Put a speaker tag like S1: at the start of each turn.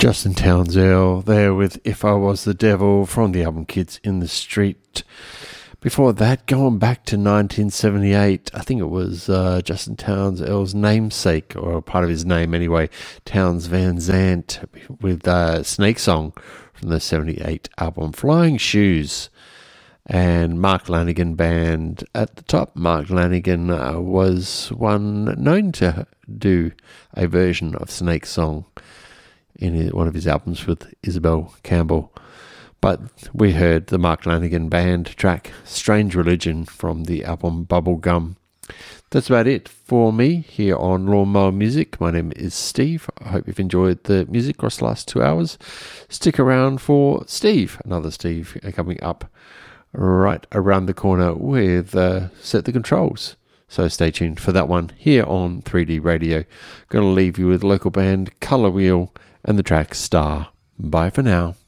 S1: Justin Townsend there with If I Was the Devil from the album Kids in the Street. Before that, going back to 1978, I think it was Justin Townsend's namesake, or part of his name anyway, Townes Van Zandt, with Snake Song from the 78 album Flying Shoes. And Mark Lanegan Band at the top. Mark Lanegan was one known to do a version of Snake Song in one of his albums with Isabel Campbell. But we heard the Mark Lanegan Band track Strange Religion from the album Bubblegum. That's about it for me here on Lawnmower Music. My name is Steve. I hope you've enjoyed the music across the last 2 hours. Stick around for Steve, another Steve, coming up right around the corner with Set the Controls. So stay tuned for that one here on 3D Radio. Going to leave you with local band Colour Wheel and the track Star. Bye for now.